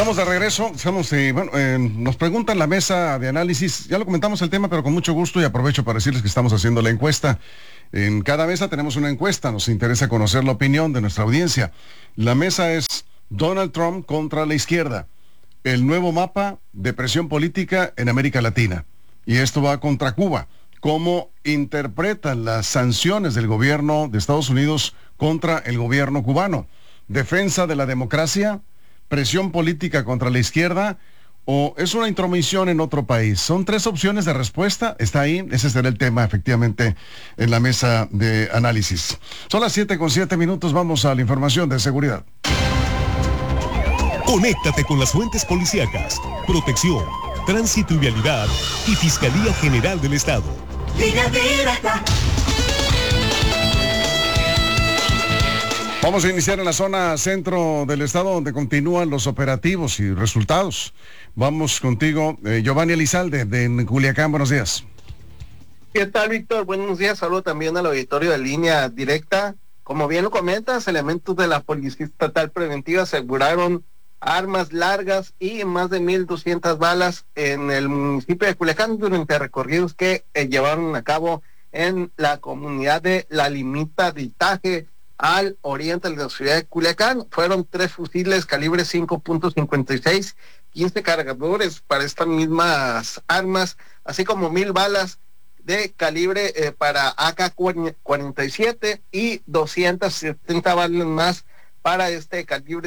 Estamos de regreso, nos preguntan la mesa de análisis, ya lo comentamos el tema, pero con mucho gusto y aprovecho para decirles que estamos haciendo la encuesta. En cada mesa tenemos una encuesta, nos interesa conocer la opinión de nuestra audiencia. La mesa es Donald Trump contra la izquierda, el nuevo mapa de presión política en América Latina. Y esto va contra Cuba. ¿Cómo interpretan las sanciones del gobierno de Estados Unidos contra el gobierno cubano? ¿Defensa de la democracia? ¿Presión política contra la izquierda? ¿O es una intromisión en otro país? Son tres opciones de respuesta. Está ahí. Ese será el tema, efectivamente, en la mesa de análisis. Son las 7:07. Vamos a la información de seguridad. Conéctate con las fuentes policíacas, protección, tránsito y vialidad y Fiscalía General del Estado. Línea directa. Vamos a iniciar en la zona centro del estado, donde continúan los operativos y resultados. Vamos contigo, Giovanni Elizalde, de Culiacán. Buenos días. ¿Qué tal, Víctor? Buenos días. Saludo también al auditorio de Línea Directa. Como bien lo comentas, elementos de la Policía Estatal Preventiva aseguraron armas largas y más de 1,200 balas en el municipio de Culiacán durante recorridos que llevaron a cabo en la comunidad de La Limita de Itaje, al oriente de la ciudad de Culiacán. Fueron 3 fusiles calibre 5.56, 15 cargadores para estas mismas armas, así como 1,000 balas de calibre para AK-47 y 270 balas más para este calibre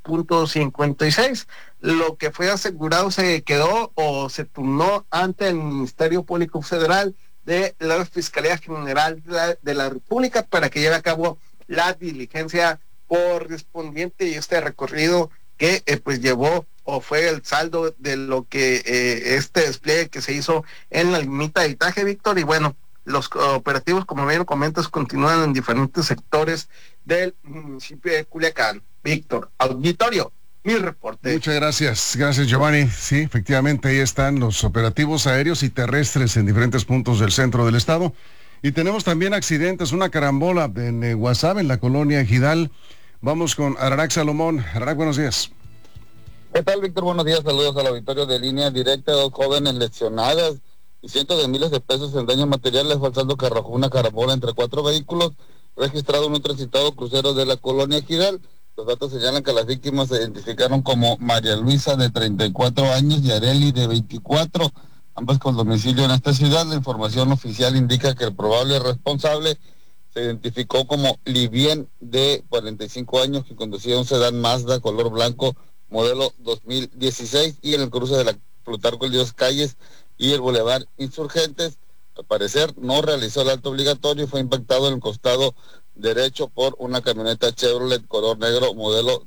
5.56. Lo que fue asegurado se quedó o se turnó ante el Ministerio Público Federal de la Fiscalía General de la República para que lleve a cabo la diligencia correspondiente y este recorrido que pues llevó o fue el saldo de lo que este despliegue que se hizo en La Limita de Itaje, Víctor. Y bueno, los operativos, como bien comentas, continúan en diferentes sectores del municipio de Culiacán. Víctor, auditorio, mi reporte. Muchas gracias, Giovanni. Sí, efectivamente, ahí están los operativos aéreos y terrestres en diferentes puntos del centro del estado. Y tenemos también accidentes, una carambola en Guasave, en la colonia Ejidal. Vamos con Ararac Salomón. Ararac, buenos días. ¿Qué tal, Víctor? Buenos días, saludos al auditorio de Línea Directa. 2 jóvenes lesionadas y cientos de miles de pesos en daños materiales fue el saldo que arrojó una carambola entre 4 vehículos registrado en un transitado crucero de la colonia Ejidal. Los datos señalan que las víctimas se identificaron como María Luisa, de 34 años, y Areli, de 24, ambas con domicilio en esta ciudad. La información oficial indica que el probable responsable se identificó como Livien, de 45 años, que conducía un sedán Mazda color blanco modelo 2016, y en el cruce de la Plutarco Elías Calles y el Boulevard Insurgentes. Al parecer no realizó el alto obligatorio y fue impactado en el costado derecho por una camioneta Chevrolet color negro modelo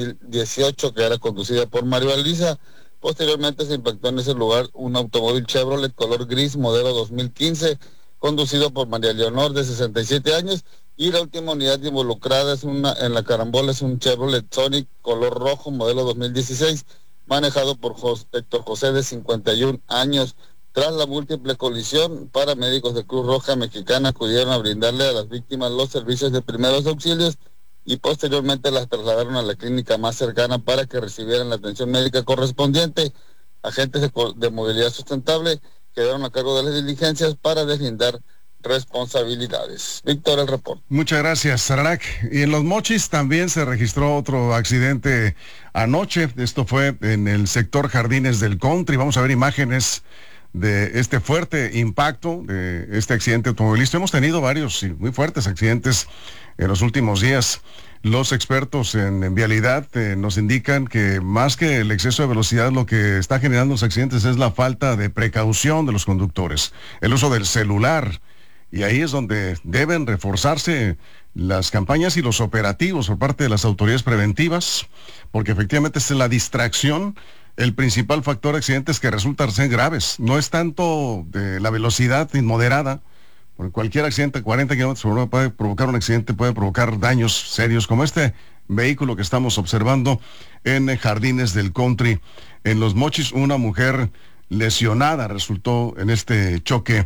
2018 que era conducida por María Luisa. Posteriormente se impactó en ese lugar un automóvil Chevrolet color gris modelo 2015 conducido por María Leonor, de 67 años, y la última unidad involucrada en la carambola es un Chevrolet Sonic color rojo modelo 2016 manejado por Héctor José, de 51 años. Tras la múltiple colisión, paramédicos de Cruz Roja Mexicana acudieron a brindarle a las víctimas los servicios de primeros auxilios y posteriormente las trasladaron a la clínica más cercana para que recibieran la atención médica correspondiente. Agentes de movilidad sustentable quedaron a cargo de las diligencias para deslindar responsabilidades. Víctor, el reporte. Muchas gracias, Sararac. Y en Los Mochis también se registró otro accidente anoche. Esto fue en el sector Jardines del Country. Vamos a ver imágenes de este fuerte impacto, de este accidente automovilístico. Hemos tenido varios y muy fuertes accidentes en los últimos días. Los expertos en vialidad nos indican que más que el exceso de velocidad, lo que está generando los accidentes es la falta de precaución de los conductores, el uso del celular. Y ahí es donde deben reforzarse las campañas y los operativos por parte de las autoridades preventivas, porque efectivamente es la distracción el principal factor de accidentes que resultan ser graves. No es tanto de la velocidad inmoderada, porque cualquier accidente a 40 kilómetros por hora puede provocar un accidente, puede provocar daños serios, como este vehículo que estamos observando en Jardines del Country. En Los Mochis, una mujer lesionada resultó en este choque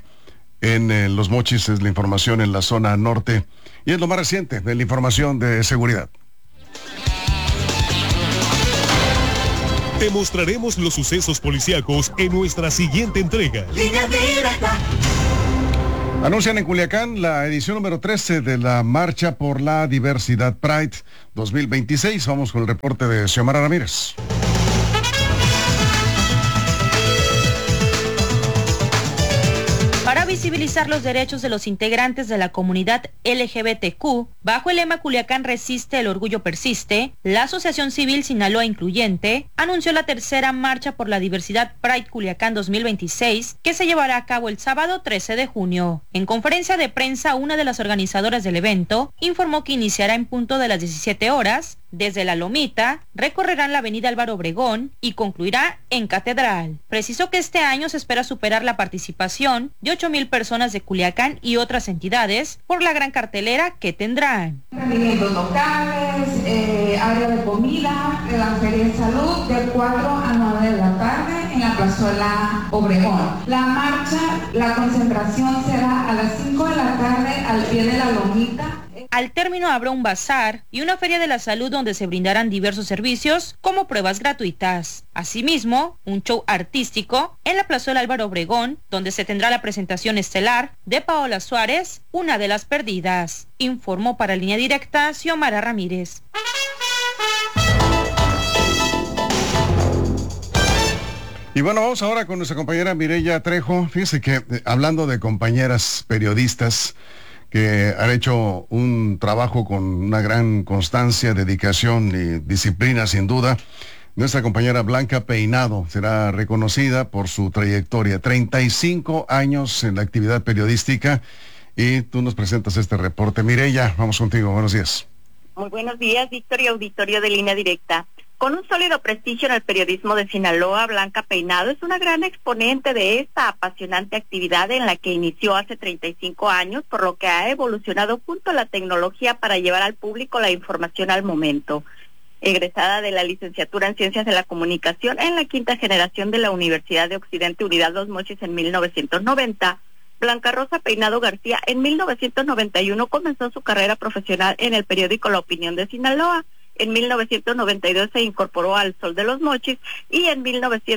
en Los Mochis. Es la información en la zona norte y es lo más reciente de la información de seguridad. Te mostraremos los sucesos policíacos en nuestra siguiente entrega. Línea Directa. Anuncian en Culiacán la edición número 13 de la Marcha por la Diversidad Pride 2026. Vamos con el reporte de Xiomara Ramírez. Para visibilizar los derechos de los integrantes de la comunidad LGBTQ, bajo el lema Culiacán resiste, el orgullo persiste, la Asociación Civil Sinaloa Incluyente anunció la tercera Marcha por la Diversidad Pride Culiacán 2026, que se llevará a cabo el sábado 13 de junio. En conferencia de prensa, una de las organizadoras del evento informó que iniciará en punto de las 17 horas, desde La Lomita, recorrerán la avenida Álvaro Obregón y concluirá en Catedral. Precisó que este año se espera superar la participación de 8,000 personas de Culiacán y otras entidades por la gran cartelera que tendrán. Alimentos locales, área de comida, de la Feria de Salud, de 4 a 9 de la tarde en la Plazuela Obregón. La marcha, la concentración será a las 5 de la tarde al pie de La Lomita. Al término habrá un bazar y una feria de la salud donde se brindarán diversos servicios como pruebas gratuitas. Asimismo, un show artístico en la Plazuela Álvaro Obregón, donde se tendrá la presentación estelar de Paola Suárez, una de las perdidas. Informó para Línea Directa Xiomara Ramírez. Y bueno, vamos ahora con nuestra compañera Mireya Trejo. Fíjese que hablando de compañeras periodistas que han hecho un trabajo con una gran constancia, dedicación y disciplina sin duda, nuestra compañera Blanca Peinado será reconocida por su trayectoria, 35 años en la actividad periodística, y tú nos presentas este reporte. Mireya, vamos contigo, buenos días. Muy buenos días, Víctor y auditorio de Línea Directa. Con un sólido prestigio en el periodismo de Sinaloa, Blanca Peinado es una gran exponente de esta apasionante actividad en la que inició hace 35 años, por lo que ha evolucionado junto a la tecnología para llevar al público la información al momento. Egresada de la licenciatura en Ciencias de la Comunicación en la quinta generación de la Universidad de Occidente Unidad Los Mochis en 1990, Blanca Rosa Peinado García en 1991 comenzó su carrera profesional en el periódico La Opinión de Sinaloa. En 1992 se incorporó al Sol de los Mochis y en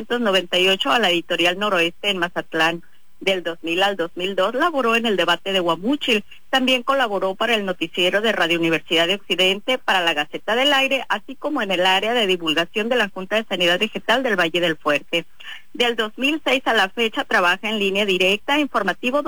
1998 a la Editorial Noroeste en Mazatlán. Del 2000 al 2002 laboró en el debate de Guamúchil. También colaboró para el noticiero de Radio Universidad de Occidente, para la Gaceta del Aire, así como en el área de divulgación de la Junta de Sanidad Vegetal del Valle del Fuerte. Del 2006 a la fecha trabaja en Línea Directa, informativo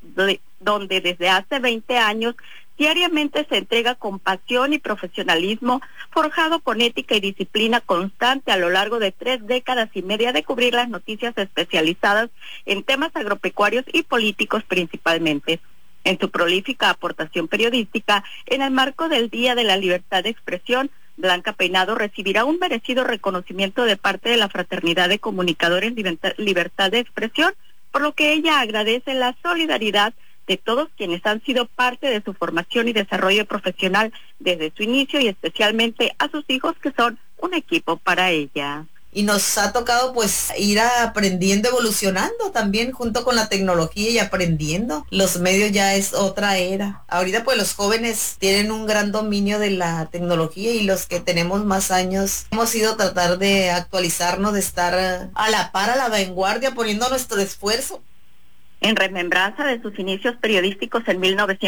donde desde hace 20 años diariamente se entrega con pasión y profesionalismo, forjado con ética y disciplina constante a lo largo de 3 décadas y media de cubrir las noticias especializadas en temas agropecuarios y políticos principalmente. En su prolífica aportación periodística, en el marco del Día de la Libertad de Expresión, Blanca Peinado recibirá un merecido reconocimiento de parte de la Fraternidad de Comunicadores Libertad de Expresión, por lo que ella agradece la solidaridad de todos quienes han sido parte de su formación y desarrollo profesional desde su inicio, y especialmente a sus hijos, que son un equipo para ella. Y nos ha tocado pues ir aprendiendo, evolucionando también junto con la tecnología y aprendiendo. Los medios ya es otra era. Ahorita pues los jóvenes tienen un gran dominio de la tecnología, y los que tenemos más años hemos ido a tratar de actualizarnos, de estar a la par, a la vanguardia, poniendo nuestro esfuerzo. En remembranza de sus inicios periodísticos en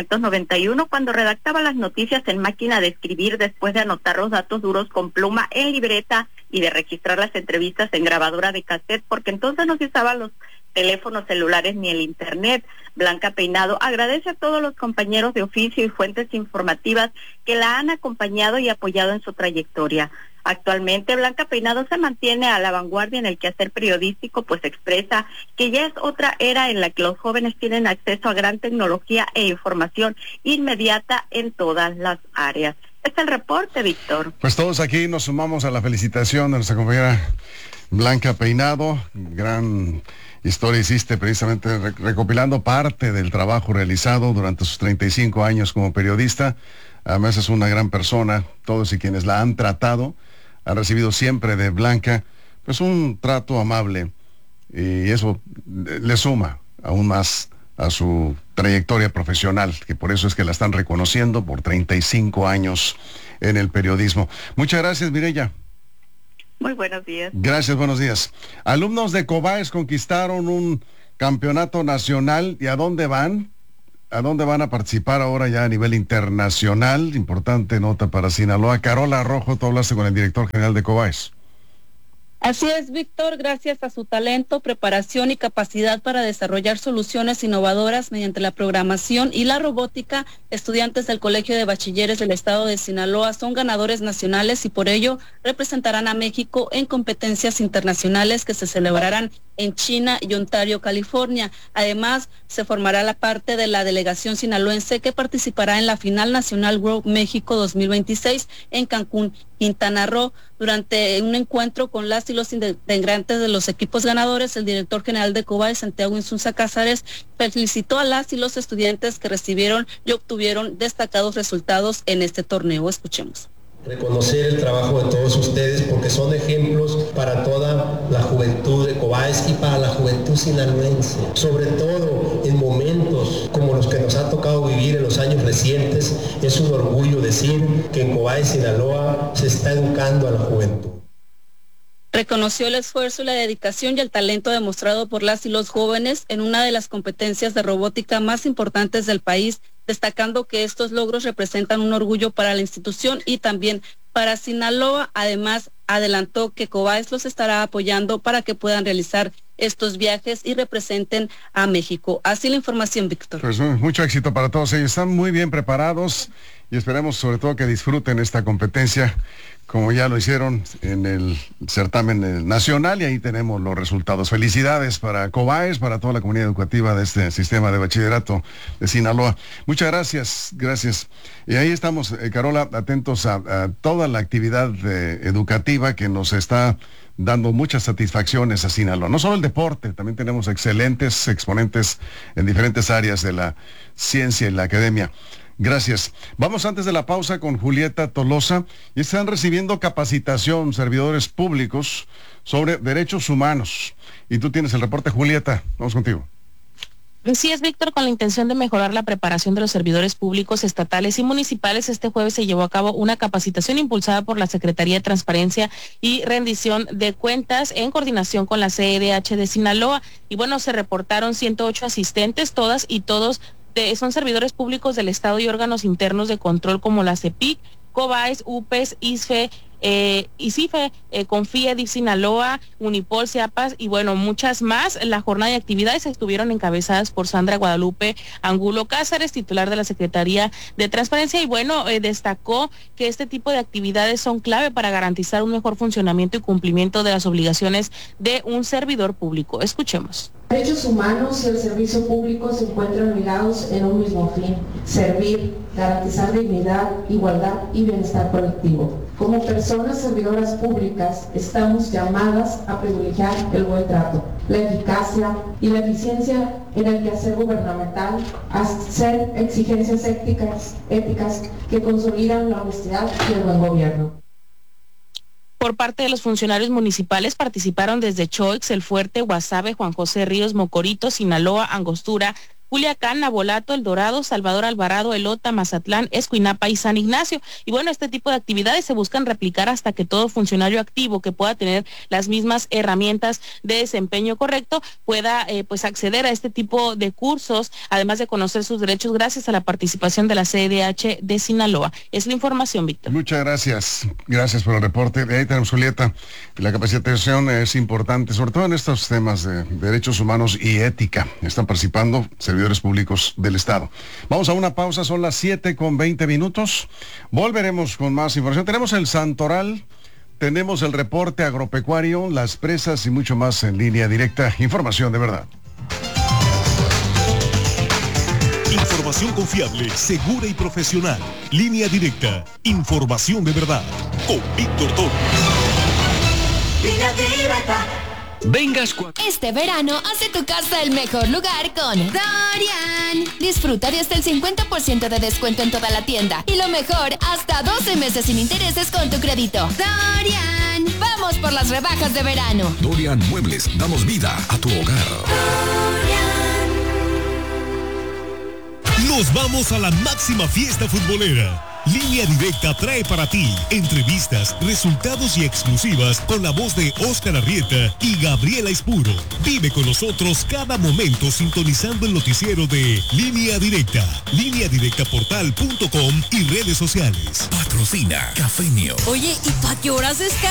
1991, cuando redactaba las noticias en máquina de escribir después de anotar los datos duros con pluma en libreta y de registrar las entrevistas en grabadora de cassette, porque entonces no se usaban los teléfonos celulares ni el internet, Blanca Peinado agradece a todos los compañeros de oficio y fuentes informativas que la han acompañado y apoyado en su trayectoria. Actualmente, Blanca Peinado se mantiene a la vanguardia en el quehacer periodístico, pues expresa que ya es otra era en la que los jóvenes tienen acceso a gran tecnología e información inmediata en todas las áreas. Este es el reporte, Víctor. Pues todos aquí nos sumamos a la felicitación de nuestra compañera Blanca Peinado. Gran historia hiciste, precisamente recopilando parte del trabajo realizado durante sus 35 años como periodista. Además es una gran persona. Todos y quienes la han tratado han recibido siempre de Blanca pues un trato amable, y eso le suma aún más a su trayectoria profesional, que por eso es que la están reconociendo por 35 años en el periodismo. Muchas gracias, Mireya. Muy buenos días. Gracias, buenos días. Alumnos de Cobaes conquistaron un campeonato nacional. ¿Y a dónde van? ¿A dónde van a participar ahora ya a nivel internacional? Importante nota para Sinaloa. Carola Rojo, tú hablaste con el director general de Cobaes. Así es, Víctor, gracias a su talento, preparación y capacidad para desarrollar soluciones innovadoras mediante la programación y la robótica, estudiantes del Colegio de Bachilleres del Estado de Sinaloa son ganadores nacionales y por ello representarán a México en competencias internacionales que se celebrarán en China y Ontario, California. Además, se formará la parte de la delegación sinaloense que participará en la final nacional World México 2026 en Cancún, Quintana Roo. Durante un encuentro con las y los integrantes de los equipos ganadores, el director general de Cobaes, Santiago Insunza Cázares, felicitó a las y los estudiantes que recibieron y obtuvieron destacados resultados en este torneo. Escuchemos. Reconocer el trabajo de todos ustedes porque son ejemplos para toda la juventud de Cobaes y para la juventud sinaloense, sobre todo en momentos como los que nos ha tocado vivir en los años recientes. Es un orgullo decir que en Cobaes, Sinaloa, se está educando a la juventud. Reconoció el esfuerzo, la dedicación y el talento demostrado por las y los jóvenes en una de las competencias de robótica más importantes del país, destacando que estos logros representan un orgullo para la institución y también para Sinaloa. Además, adelantó que Cobaes los estará apoyando para que puedan realizar estos viajes y representen a México. Así la información, Víctor. Pues mucho éxito para todos ellos. Están muy bien preparados y esperemos sobre todo que disfruten esta competencia como ya lo hicieron en el certamen nacional, y ahí tenemos los resultados. Felicidades para Cobaes, para toda la comunidad educativa de este sistema de bachillerato de Sinaloa. Muchas gracias, gracias. Y ahí estamos, Carola, atentos a toda la actividad educativa que nos está dando muchas satisfacciones a Sinaloa. No solo el deporte, también tenemos excelentes exponentes en diferentes áreas de la ciencia y la academia. Gracias. Vamos antes de la pausa con Julieta Tolosa. Y están recibiendo capacitación servidores públicos sobre derechos humanos. Y tú tienes el reporte, Julieta. Vamos contigo. Así es, Víctor, con la intención de mejorar la preparación de los servidores públicos estatales y municipales, este jueves se llevó a cabo una capacitación impulsada por la Secretaría de Transparencia y Rendición de Cuentas en coordinación con la CEDH de Sinaloa. Y bueno, se reportaron 108 asistentes, todas y todos son servidores públicos del Estado y órganos internos de control como la CEPIC, Cobaes, UPES, ISFE, ICIFE, Confía, DIF Sinaloa, Unipol, CIAPAS y bueno, muchas más. La jornada de actividades estuvieron encabezadas por Sandra Guadalupe Angulo Cázares, titular de la Secretaría de Transparencia, y bueno, destacó que este tipo de actividades son clave para garantizar un mejor funcionamiento y cumplimiento de las obligaciones de un servidor público. Escuchemos. Derechos humanos y el servicio público se encuentran ligados en un mismo fin: servir, garantizar dignidad, igualdad y bienestar colectivo. Como personas servidoras públicas estamos llamadas a privilegiar el buen trato, la eficacia y la eficiencia en el quehacer gubernamental, hacer exigencias éticas que consolidan la honestidad y el buen gobierno. Por parte de los funcionarios municipales participaron desde Choix, El Fuerte, Guasave, Juan José Ríos, Mocorito, Sinaloa, Angostura, Culiacán, Nabolato, El Dorado, Salvador Alvarado, Elota, Mazatlán, Escuinapa y San Ignacio. Y bueno, este tipo de actividades se buscan replicar hasta que todo funcionario activo que pueda tener las mismas herramientas de desempeño correcto pueda pues acceder a este tipo de cursos, además de conocer sus derechos gracias a la participación de la CEDH de Sinaloa. Es la información, Víctor. Muchas gracias. Gracias por el reporte. De ahí tenemos, Julieta. La capacitación es importante, sobre todo en estos temas de derechos humanos y ética. Están participando servidores públicos del Estado. Vamos a una pausa, son las 7:20. Volveremos con más información. Tenemos el Santoral, tenemos el reporte agropecuario, las presas y mucho más en línea directa. Información de verdad. Información confiable, segura y profesional. Línea directa. Información de verdad. Con Víctor Torres. Línea directa. Este verano hace tu casa el mejor lugar con Dorian. Disfruta de hasta el 50% de descuento en toda la tienda. Y lo mejor, hasta 12 meses sin intereses con tu crédito. Dorian. Vamos por las rebajas de verano. Dorian Muebles, damos vida a tu hogar. Nos vamos a la máxima fiesta futbolera. Línea Directa trae para ti entrevistas, resultados y exclusivas con la voz de Óscar Arrieta y Gabriela Ispuro. Vive con nosotros cada momento sintonizando el noticiero de Línea Directa, lineadirectaportal.com y redes sociales. Patrocina Cafeño. Oye, ¿y para qué horas